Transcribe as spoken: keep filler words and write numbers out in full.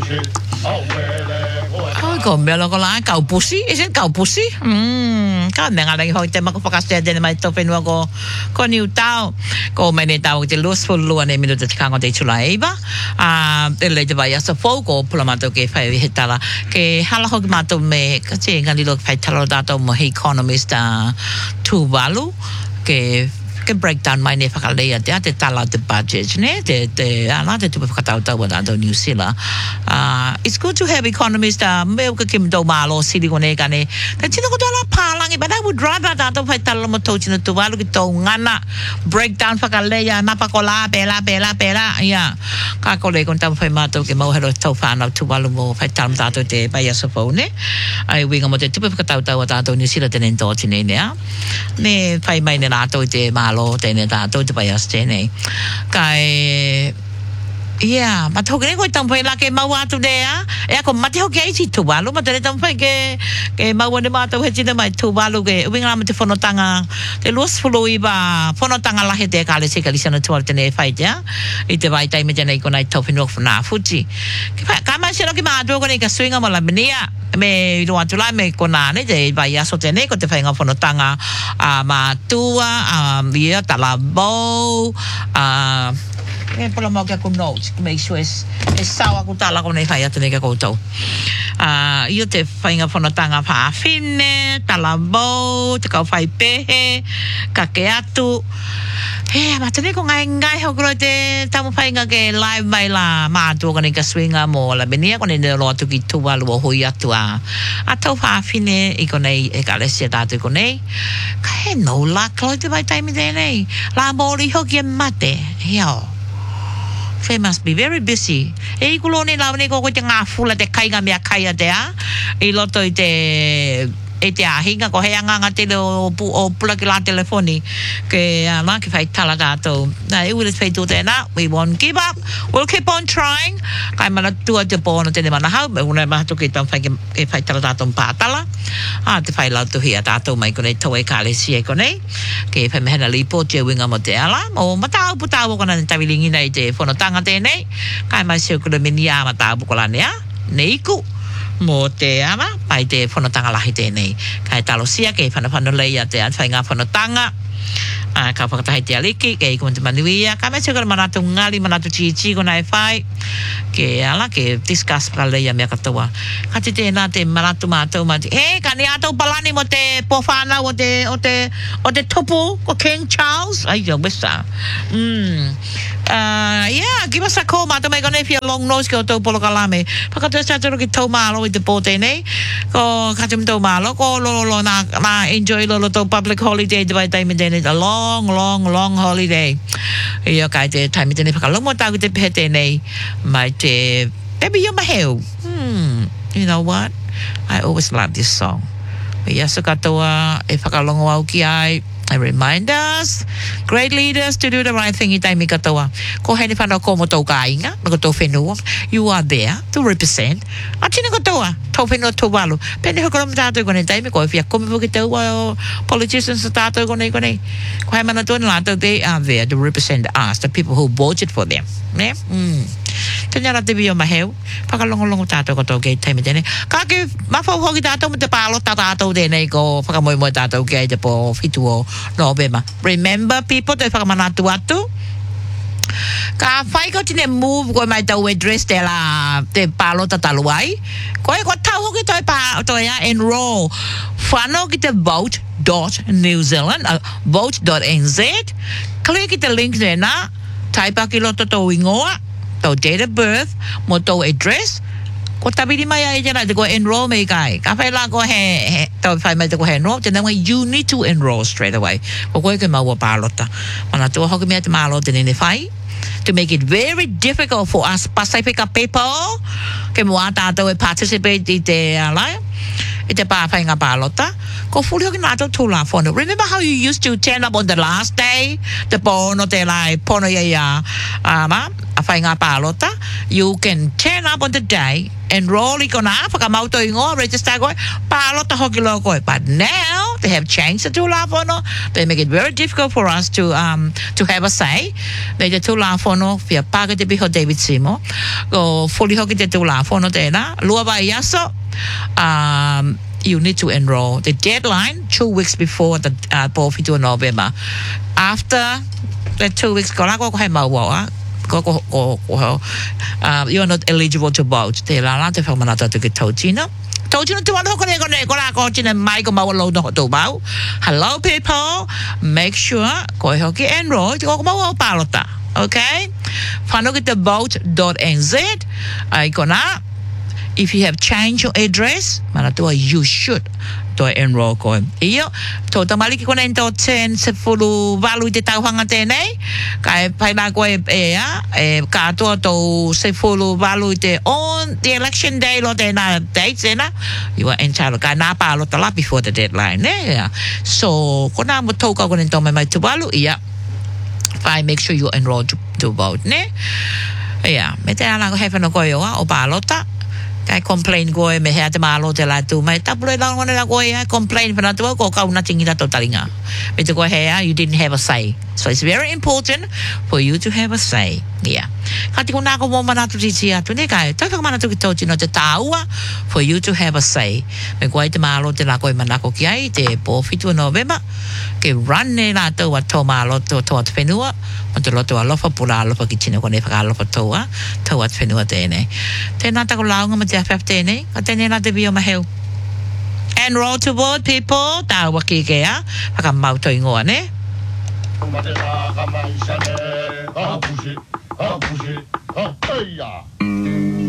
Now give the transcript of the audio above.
Oh, kom wel ook al aan. Kou pussy? Is het kou pussy? Hmm. Kan nga lang hoy te makapakasya din may to pinwa ko ko new tao. Ko may ni tao ti los full lo ne minuto ti kango de chulai ba. Ah, ele de vaya so foco plamato ke fai hitala ke hala hog mato me ka che ngali lo fai talo dato mo economist Tuvalu ke ke breakdown mai ne fakale ya te tala the budget ne te te ala te tu fakata ta wa da New Zealand. Uh it's good to have economists uh me ka kim do malo sili ko ne ka ne ta chino ko dala palang but I would rather that to fight tala mo to chino tu walu ki to ngana breakdown fakale ya na pakola pela pela pela ya ka ko le kon ta fai ma to ke mo hero to fa na tu walu mo fight tala ta to te pa ya so fo ne ai wi ngamo te tu fakata ta wa da New Zealand ne to chine ne ya ne fai mai ne na to te malo te ne ta to te pa ya ste ne kai yeah, ma to ke ko tam phai la ke ma wa tu de ya e ko ma te ho ke si tu ba lu ma te tam phai ke ke ma wa de ma to he chi de mai tu ba lu ke wi nga ma te fono tanga te los floi ba fono tanga la he te ka le se ka li sana tu te ne phai ja i te vai tai me ja nei ko nai to fino na fuji ke ka ma se no ke ma do ko nei ka swinga ma la menia me lo atu la me ko na ne te vai ya so te ne ko te phai nga fono tanga a ma tua a via tala bo a e polo mo ke ko notes make sure es es sawa ko tala ko nei fai atu ne ke ko to ah io te fai nga fono tanga fa fine tala bo te ka fai pehe ka ke atu eh ma te ne ko ngai ngai ho gro te tamu fai nga ke live mai la ma tu ko nei ka swinga mo la benia ko nei lo atu ki tu wa lo ho ya tu a a to fa fine i ko nei e ka le se ta tu ko nei ka he no la klo te vai tai mi de nei la mo ri ho ki mate yo they must be very busy. E kulo ni la ni ko ko te nga fula te kai nga mea kai te a. E loto i te e te ahinga ko he anga nga te o pu o pula ki la telefoni ke ala ki fai tala dato na e ule fai tu te na we won't give up, we'll keep on trying kai mana tua te pono te mana hau me una ma to ki tam fai ke fai tala dato pa tala a te fai la tu hia dato mai ko nei to e kale si e ko nei ke fai me na lipo te winga mo te ala o mata pu ta ko na tawilingi nei te fono tanga te nei kai mai se ko le minia mata bu ko la ne nei ku mo te ama pai te fono tanga lahi te nei kai talo sia ke fana fana leia te an fai nga fono tanga a ka fa tai te aliki ke ko te manuia ka me se ko manatu ngali manatu chi chi ko nai fai ke ala ke discuss ka leia me ka toa ka te te na te manatu ma to ma e ka ni ato palani mo te pofana o te o te o te topo ko King Charles ai yo besa mm uh yeah give us a call ma to me ko nei fia long nose ko to polo kalame pa ka te sa to ki to malo i te pote nei ko ka te to malo ko lo lo na na enjoy lo to public holiday de vai time de a long long long holiday e yo ka te time de pa ka lo mo ta te pete nei mai te baby you my hell hmm you know what I always love this song e ya so ka to e pa ka long wa ki ai I remind us, great leaders, to do the right thing. Itai mi katoa. Ko heni whanau ko mo tau ka inga, mo tau whenua. You are there to represent. A tina katoa, tau whenua tau walu. Pene hokoro mo tātou kone tai mi, ko e whia kome po ki tau wa politicians sa tātou kone kone. Ko hei mana tōna lātou, they are there to represent us, the people who voted for them. Ne? Mm. Tanya rate bi o maheu. Pakalongo-longo tātou ko tau kei taimi tene. Ka ke mawhau hoki tātou mo te pālo tātou tēnei ko whakamoe-moe tātou kei te po fitu o November. Remember people te whakamanatu atu. Ka whai ko tine move ko mai tau address te la te palo tataluai. Ko e ko tau hoki toi pa toi a enroll. Whano ki te vote dot New Zealand, uh, vote dot N Z. Click ki te link ne na. Taipa ki loto tau ingoa. Tau date of birth. Mo tau address. Ko tabiri mai ai jana te ko enroll me kai. Ka whai la ko he, he tau whai mai te ko he enroll. Tena wai you need to enroll straight away. Ko koe ke maua pālota. Mana tua hoki mea te mālo te nene whai. To make it very difficult for us Pacifica people. Ke mua tātou e participate i te alai. I te pāwhainga pālota. Ko fuli hoki nātou tūla whono. Remember how you used to turn up on the last day? Te pono te lai, pono ia ia, ama, afai ngā pālota, you can turn up on the day, enroll i kona, whakamauto i ngō, register koe, pālota hoki lo koe. But now, they have changed the tūlāwhono. They make it very difficult for us to um to have a say. They te tūlāwhono, whia pāka te piho David Seymour, ko fuli hoki te tūlāwhono tēnā, lua vai aso, um, you need to enroll. The deadline, two weeks before the uh, Pōwhitu November. After the two weeks, ko lako ko hei maua, ko ko ko ko, uh, you are not eligible to vote. Te la la te whamanata te ki tautina. Tautina tu ano kone kone ko la ko tina mai ko maua lo no to bau. Hello people, make sure ko hoki enroll ko ko maua palota. Okay? Whano ki te vote dot n z. Ai kona. If you have changed your address, manatua, you should to enroll ko. Iyo, to tamaliki ko na into ten se fulu valu te tauhanga tēnei. Kai paina ko e ea, e katoa to se fulu valu te on the election day lo tēnā dates tēnā. You are entitled. Kai nā pālo tala before the deadline. Ne? So, ko nā mo tauka ko na into mai mai tu valu, iya. Fai make sure you enroll to, to vote, ne? Iya, me te ala ko hewhana ko ioa o pālota. Kai complain koe me hea te mālo te latu. Mai tapure langone la koe ya complain whana tua ko kauna tingi tato taringa. Me te koe hea, you didn't have a say. So it's very important for you to have a say. Yeah. Kati ko nako mo manatu titi atu ne kai. Tai whakamanatu ki tauti no te tāua for you to have a say. Me koe te mālo te la koe manako ki ai te Pōwhitu November. Ke run ne la taua tō mālo tō tō atu whenua. Mo te loto alofa pula alofa ki tine kone whakalofa tōa. Tō atu whenua tēnei. Tēnā tako launga ma te awhawh tēnei. Ka tēnei la te bio maheu. Enroll to vote, people. Tāua ki kea. Whakamauto i ngoa, ne? Mate a kamaisane, a pusi, a pusi, a heia.